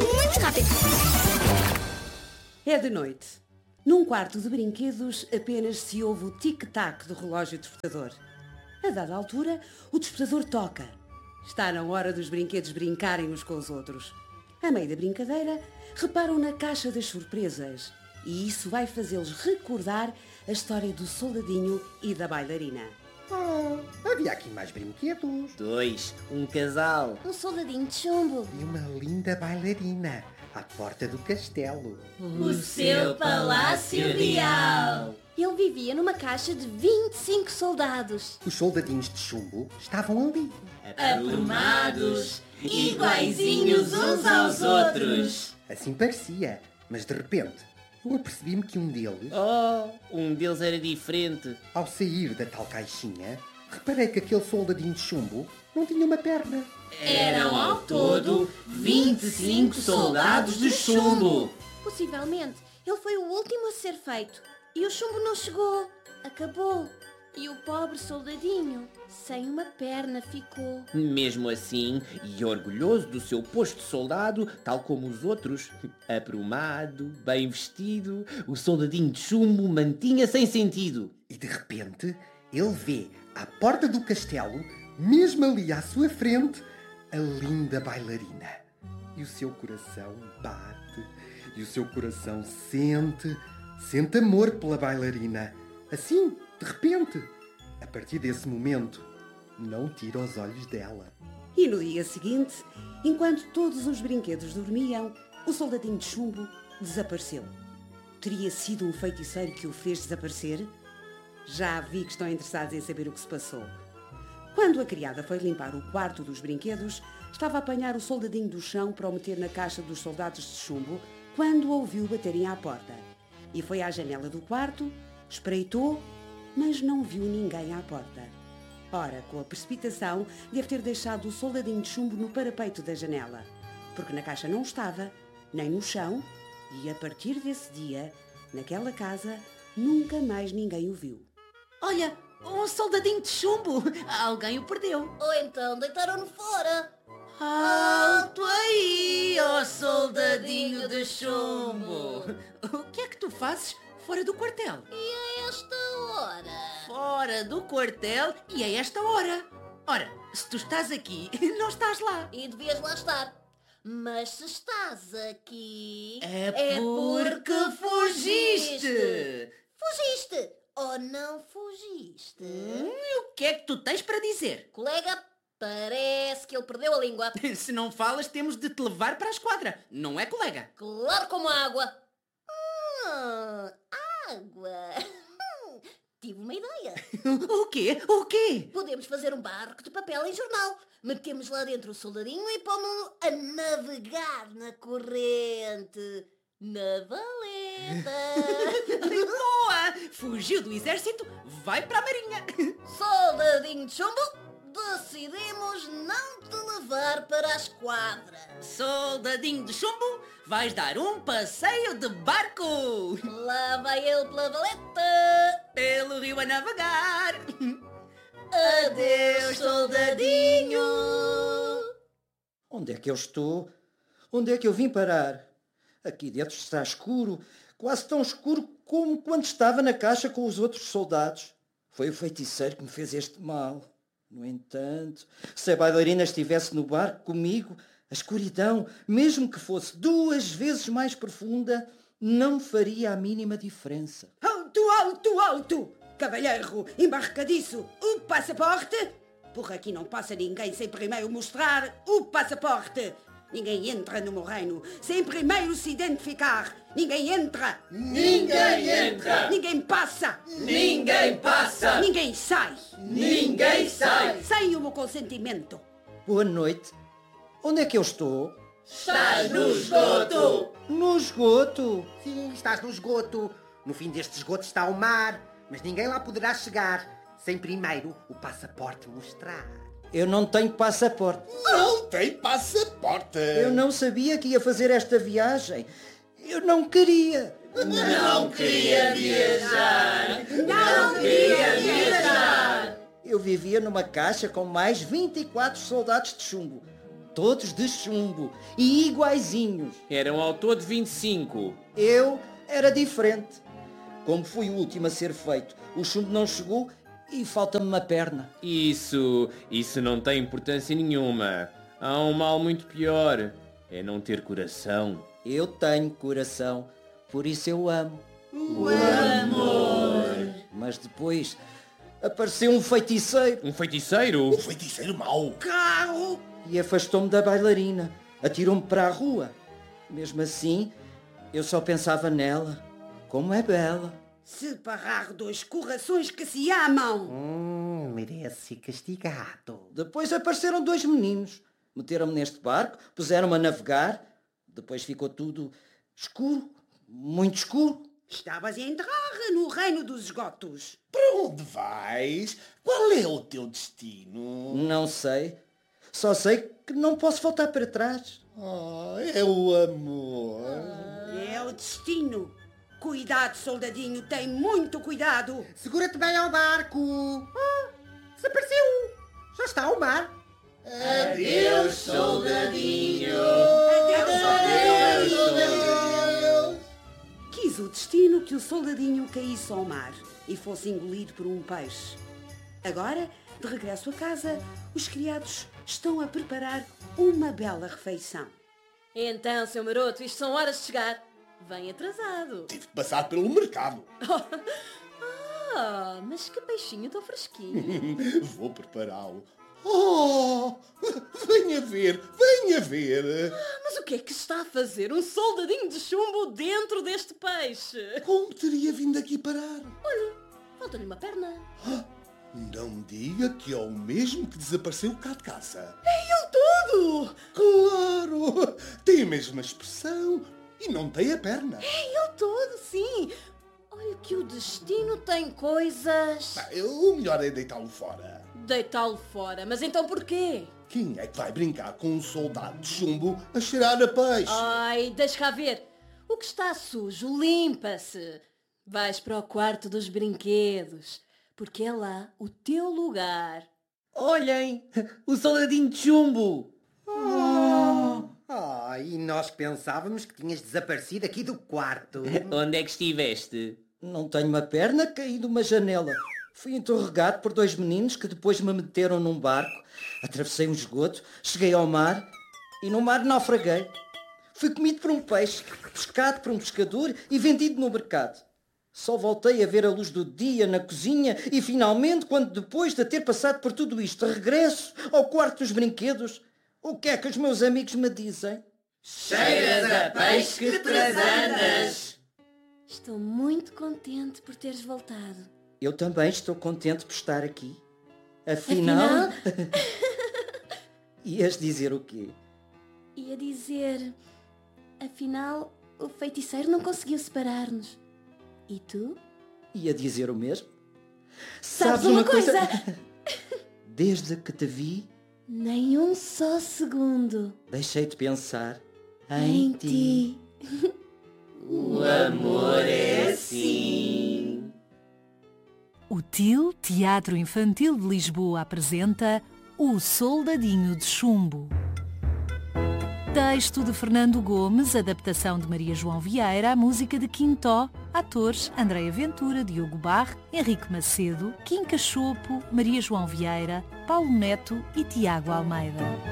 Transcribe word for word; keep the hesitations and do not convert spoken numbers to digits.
muito rápido. É de noite. Num quarto de brinquedos apenas se ouve o tic-tac do relógio despertador. A dada altura, o despertador toca. Está na hora dos brinquedos brincarem uns com os outros. A meio da brincadeira, reparam na caixa das surpresas. E isso vai fazê-los recordar a história do soldadinho e da bailarina. Oh, havia aqui mais brinquedos. Dois, um casal. Um soldadinho de chumbo. E uma linda bailarina à porta do castelo. O seu palácio real. Ele vivia numa caixa de vinte e cinco soldados. Os soldadinhos de chumbo estavam ali. Aprumados, iguaizinhos uns aos outros. Assim parecia, mas de repente eu apercebi-me que um deles, Oh, um deles era diferente. ao sair da tal caixinha, reparei que aquele soldadinho de chumbo não tinha uma perna. Eram ao todo vinte e cinco soldados de chumbo. Possivelmente, ele foi o último a ser feito. E o chumbo não chegou. Acabou. E o pobre soldadinho, sem uma perna, ficou. Mesmo assim, e orgulhoso do seu posto de soldado, tal como os outros, aprumado, bem vestido, o soldadinho de chumbo mantinha sem sentido. E de repente ele vê à porta do castelo, mesmo ali à sua frente, a linda bailarina. E o seu coração bate, e o seu coração sente, sente amor pela bailarina. Assim, de repente, a partir desse momento, não tira os olhos dela. E no dia seguinte, enquanto todos os brinquedos dormiam, o soldadinho de chumbo desapareceu. Teria sido um feiticeiro que o fez desaparecer? Já vi que estão interessados em saber o que se passou. Quando a criada foi limpar o quarto dos brinquedos, estava a apanhar o soldadinho do chão para o meter na caixa dos soldados de chumbo, quando ouviu baterem à porta. E foi à janela do quarto, espreitou, mas não viu ninguém à porta. Ora, com a precipitação, deve ter deixado o soldadinho de chumbo no parapeito da janela, porque na caixa não estava, nem no chão, e a partir desse dia, naquela casa, nunca mais ninguém o viu. Olha, um soldadinho de chumbo. Alguém o perdeu. Ou então deitaram-no fora. Alto aí, ó soldadinho de chumbo. O que é que tu fazes fora do quartel? E a esta hora? Fora do quartel e a esta hora. Ora, se tu estás aqui, não estás lá. E devias lá estar. Mas se estás aqui... É porque fugiste. Fugiste ou não fugiste? Hum, e o que é que tu tens para dizer? Colega, parece que ele perdeu a língua. Se não falas, temos de te levar para a esquadra. Não é, colega? Claro como a água. Hum, água. Tive uma ideia. O quê? O quê? Podemos fazer um barco de papel em jornal. Metemos lá dentro o soldadinho e pomos-lo a navegar na corrente. Na valeta. Boa! Fugiu do exército, vai para a marinha. Soldadinho de chumbo, decidimos não te levar para a esquadra. Soldadinho de chumbo, vais dar um passeio de barco. Lá vai ele pela valeta. Pelo rio a navegar. Adeus, soldadinho. Onde é que eu estou? Onde é que eu vim parar? Aqui dentro está escuro, quase tão escuro como quando estava na caixa com os outros soldados. Foi o feiticeiro que me fez este mal. No entanto, se a bailarina estivesse no barco comigo, a escuridão, mesmo que fosse duas vezes mais profunda, não faria a mínima diferença. Alto, alto, alto! Cavalheiro, embarcadiço, o passaporte? Por aqui não passa ninguém sem primeiro mostrar o passaporte. Ninguém entra no meu reino sem primeiro se identificar. Ninguém entra. Ninguém entra. Ninguém passa. Ninguém passa. Ninguém sai. Ninguém sai. Sem o meu consentimento. Boa noite. Onde é que eu estou? Estás no esgoto. No esgoto. Sim, estás no esgoto. No fim deste esgoto está o mar, mas ninguém lá poderá chegar sem primeiro o passaporte mostrar. Eu não tenho passaporte. Não tem passaporte. Eu não sabia que ia fazer esta viagem. Eu não queria. Não queria viajar. Não queria viajar. Eu vivia numa caixa com mais vinte e quatro soldados de chumbo. todos de chumbo e iguaizinhos. Eram ao todo vinte e cinco. Eu era diferente. Como fui o último a ser feito, o chumbo não chegou e falta-me uma perna. Isso, isso não tem importância nenhuma. Há um mal muito pior. É não ter coração. Eu tenho coração, por isso eu amo. O amor. Mas depois apareceu um feiticeiro Um feiticeiro? Um feiticeiro mau. Carro. e afastou-me da bailarina. Atirou-me para a rua. Mesmo assim, eu só pensava nela. Como é bela. Separar dois corações que se amam. Hum, merece castigado. Depois apareceram dois meninos. Meteram-me neste barco, puseram-me a navegar. Depois ficou tudo escuro, muito escuro. Estavas a entrar no reino dos esgotos. Para onde vais? Qual é o teu destino? Não sei. Só sei que não posso voltar para trás. Ah, é o amor. É o destino. Cuidado, soldadinho, tem muito cuidado. Segura-te bem ao barco. Ah, desapareceu. Já está ao mar. Adeus, soldadinho. Adeus, soldadinho. Quis o destino que o soldadinho caísse ao mar e fosse engolido por um peixe. Agora, de regresso a casa, os criados estão a preparar uma bela refeição. Então, seu maroto, isto são horas de chegar. Vem atrasado. Tive de passar pelo mercado. Ah, mas que peixinho tão fresquinho. Vou prepará-lo. Oh, venha ver, venha ver. Mas o que é que está a fazer um soldadinho de chumbo dentro deste peixe? Como teria vindo aqui parar? Falta-lhe uma perna. Não me diga que é o mesmo que desapareceu cá de casa. Tudo! Claro, tem a mesma expressão e não tem a perna. Ele todo, sim. Olha que o destino tem coisas. Ah, o melhor é deitá-lo fora. Deitá-lo fora. Mas então porquê? Quem é que vai brincar com um soldado de chumbo a cheirar a peixe? Ai, deixa cá ver. O que está sujo, limpa-se. Vais para o quarto dos brinquedos, porque é lá o teu lugar. Olhem, o soldadinho de chumbo. Ah, e nós pensávamos que tinhas desaparecido aqui do quarto. Onde é que estiveste? Não tenho uma perna, caí de uma janela. Fui interrogado por dois meninos que depois me meteram num barco. Atravessei um esgoto, cheguei ao mar e no mar naufraguei. Fui comido por um peixe, pescado por um pescador e vendido no mercado. Só voltei a ver a luz do dia na cozinha e finalmente, quando depois de ter passado por tudo isto, regresso ao quarto dos brinquedos, o que é que os meus amigos me dizem? Cheiras a peixe que trasanas. Estou muito contente por teres voltado. Eu também estou contente por estar aqui. Afinal... Afinal, Ias dizer o quê? ia dizer... Afinal, o feiticeiro não conseguiu separar-nos. E tu? Ia dizer o mesmo? Sabes uma coisa? Desde que te vi, Nem um só segundo deixei de pensar em, em, ti. ti. O amor é assim. O T I L Teatro Infantil de Lisboa apresenta O Soldadinho de Chumbo. Texto de Fernando Gomes, adaptação de Maria João Vieira, música de Quintó, atores Andréa Ventura, Diogo Barre, Henrique Macedo, Kim Cachopo, Maria João Vieira, Paulo Neto e Tiago Almeida.